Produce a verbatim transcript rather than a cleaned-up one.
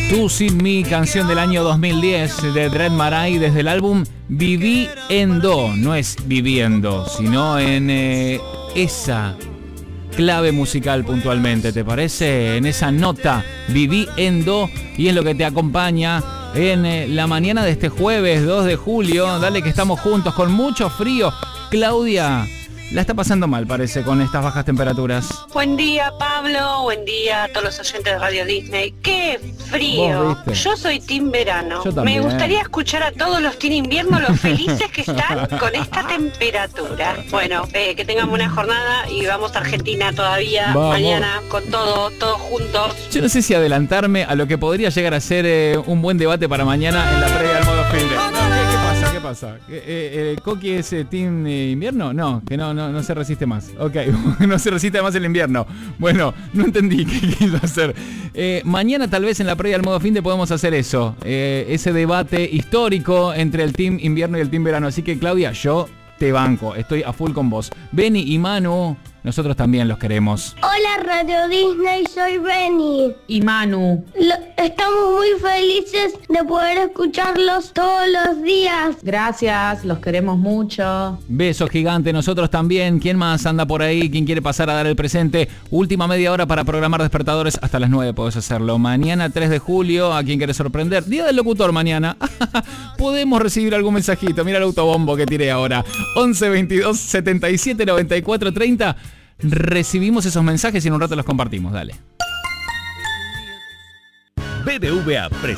Tú sin mí, canción del año dos mil diez de Dred Maray desde el álbum Viviendo. No es viviendo, sino en eh, esa clave musical puntualmente, ¿te parece? En esa nota, Viviendo, y es lo que te acompaña en eh, la mañana de este jueves dos de julio. Dale que estamos juntos con mucho frío. Claudia la está pasando mal, parece, con estas bajas temperaturas. Buen día, Pablo. Buen día a todos los oyentes de Radio Disney. ¡Qué frío! Yo soy team verano. Me gustaría escuchar a todos los team invierno, lo felices que están con esta temperatura. Bueno, eh, que tengamos una jornada y vamos a Argentina todavía. Vamos. Mañana con todo, todos juntos. Yo no sé si adelantarme a lo que podría llegar a ser eh, un buen debate para mañana en la previa del modo fin de... ¿Qué pasa? ¿Eh, eh, ¿Coqui es eh, team eh, invierno? No, que no, no, no se resiste más. Ok, no se resiste más el invierno. Bueno, no entendí qué quiso hacer. Eh, mañana tal vez en la previa del modo fin de podemos hacer eso. Eh, ese debate histórico entre el team invierno y el team verano. Así que Claudia, yo te banco. Estoy a full con vos. Beni y Manu, nosotros también los queremos. Hola Radio Disney, soy Beni. Y Manu. Lo, estamos muy felices de poder escucharlos todos los días. Gracias, los queremos mucho. Besos gigante, nosotros también. ¿Quién más anda por ahí? ¿Quién quiere pasar a dar el presente? Última media hora para programar despertadores. Hasta las nueve podés hacerlo. Mañana tres de julio, ¿a quién quiere sorprender? Día del locutor mañana. Podemos recibir algún mensajito. Mira el autobombo que tiré ahora. once veintidós setenta y siete noventa y cuatro treinta. Recibimos esos mensajes y en un rato los compartimos. Dale. B B V A presenta